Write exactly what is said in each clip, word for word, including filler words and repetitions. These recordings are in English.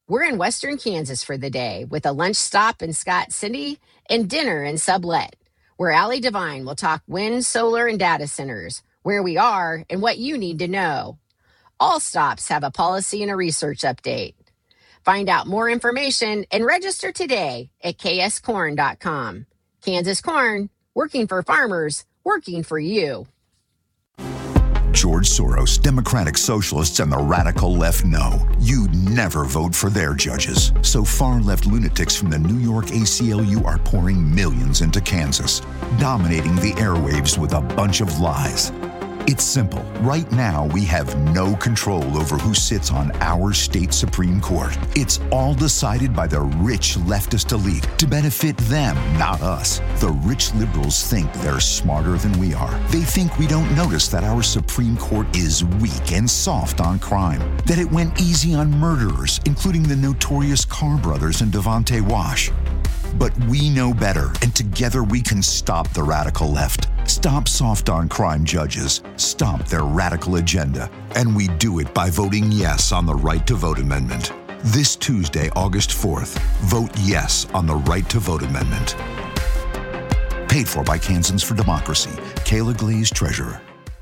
We're in Western Kansas for the day with a lunch stop in Scott City and dinner in Sublet, where Allie Devine will talk wind, solar, and data centers, where we are and what you need to know. All stops have a policy and a research update. Find out more information and register today at k s corn dot com. Kansas Corn, working for farmers, working for you. George Soros, Democratic Socialists, and the radical left know you'd never vote for their judges. So far-left lunatics from the New York A C L U are pouring millions into Kansas, dominating the airwaves with a bunch of lies. It's simple. Right now, we have no control over who sits on our state Supreme Court. It's all decided by the rich leftist elite to benefit them, not us. The rich liberals think they're smarter than we are. They think we don't notice that our Supreme Court is weak and soft on crime, that it went easy on murderers, including the notorious Carr brothers and Devonte Wash. But we know better, and together we can stop the radical left. Stop soft on crime judges. Stop their radical agenda. And we do it by voting yes on the Right to Vote Amendment. This Tuesday, August fourth, vote yes on the Right to Vote Amendment. Paid for by Kansans for Democracy. Kayla Glaze, Treasurer.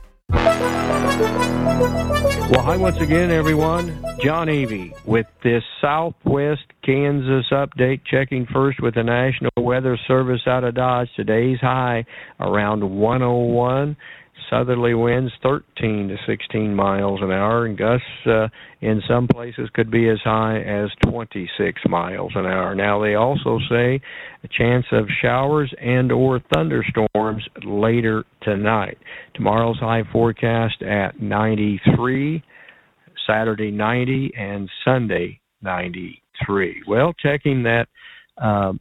Well, hi once again, everyone. John Avey with this Southwest Kansas update, checking first with the National Weather Service out of Dodge. Today's high around one oh one. Southerly winds thirteen to sixteen miles an hour, and gusts uh, in some places could be as high as twenty-six miles an hour. Now, they also say a chance of showers and or thunderstorms later tonight. Tomorrow's high forecast at ninety-three, Saturday ninety, and Sunday ninety-three. Well, checking that uh,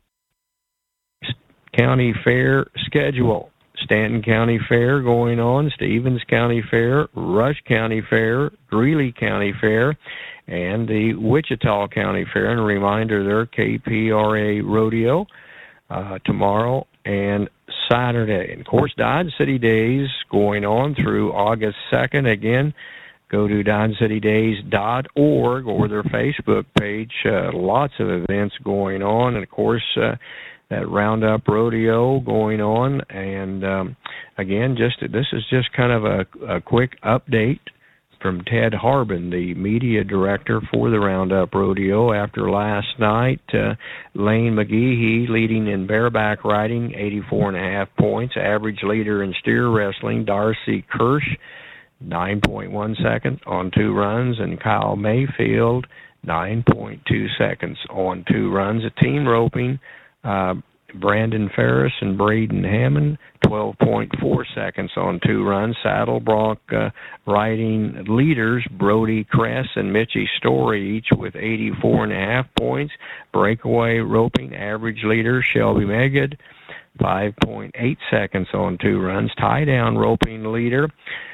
county fair schedule. Stanton County Fair going on, Stevens County Fair, Rush County Fair, Greeley County Fair, and the Wichita County Fair. And a reminder there, K P R A Rodeo uh, tomorrow and Saturday. And, of course, Dodge City Days going on through August second. Again, go to dodge city days dot org or their Facebook page. Uh, lots of events going on. And, of course, uh, that Roundup Rodeo going on, and um, again, just this is just kind of a, a quick update from Ted Harbin, the media director for the Roundup Rodeo. After last night, uh, Lane McGehee leading in bareback riding, eighty-four and a half points. Average leader in steer wrestling, Darcy Kirsch, nine point one seconds on two runs, and Kyle Mayfield, nine point two seconds on two runs. A team roping. Uh, Brandon Ferris and Braden Hammond, twelve point four seconds on two runs. Saddle bronc uh, riding leaders, Brody Kress and Mitchie Story, each with eighty-four and a half points. Breakaway roping, average leader, Shelby Megid, five point eight seconds on two runs. Tie down roping leader,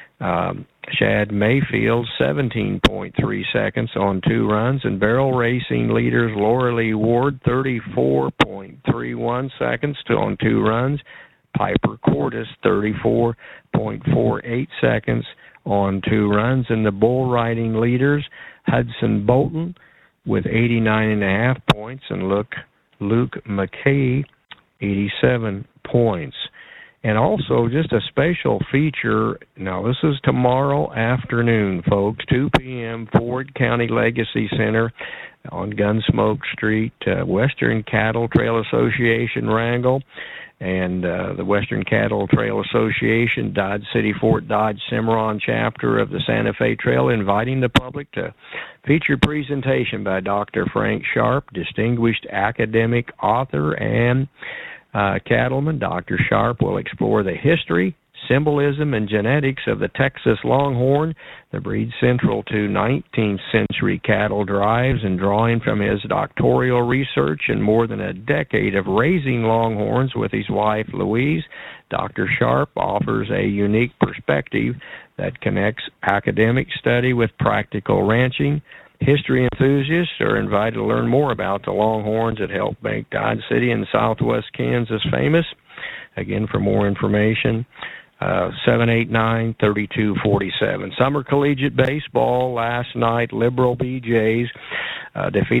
um, Shad Mayfield, seventeen point three seconds on two runs, and barrel racing leaders Laura Lee Ward, thirty-four point three one seconds to, on two runs. Piper Cordis, thirty-four point four eight seconds on two runs, and the bull riding leaders Hudson Bolton with eighty-nine and a half points, and Luke Luke McKay, eighty-seven points. And also, just a special feature, now this is tomorrow afternoon, folks, two p.m., Ford County Legacy Center on Gunsmoke Street, uh, Western Cattle Trail Association, Wrangell, and uh, the Western Cattle Trail Association, Dodge City Fort Dodge Cimarron chapter of the Santa Fe Trail, inviting the public to feature presentation by Doctor Frank Sharp, distinguished academic author and Uh, cattleman. Doctor Sharp will explore the history, symbolism, and genetics of the Texas Longhorn, the breed central to nineteenth century cattle drives, and drawing from his doctoral research and more than a decade of raising Longhorns with his wife Louise, Doctor Sharp offers a unique perspective that connects academic study with practical ranching. History enthusiasts are invited to learn more about the Longhorns that helped make Dodge City and Southwest Kansas famous. Again, for more information, uh, seven eight nine, three two four seven. Summer Collegiate Baseball last night, Liberal B Jays uh, defeated